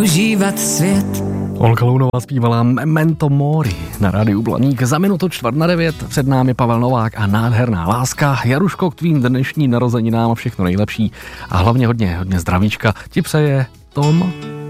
užívat svět. Olga Lounová zpívala Memento Mori na rádiu Blaník. Za minutu 8:45 před námi Pavel Novák a nádherná láska. Jaruško, k tvým dnešním narozeninám všechno nejlepší a hlavně hodně zdravíčka ti přeje Tom.